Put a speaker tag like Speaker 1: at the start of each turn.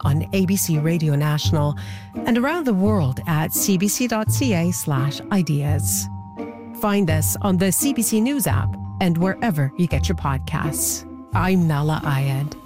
Speaker 1: on ABC Radio National and around the world at cbc.ca/ideas. Find us on the CBC News app and wherever you get your podcasts. I'm Nala Ayed.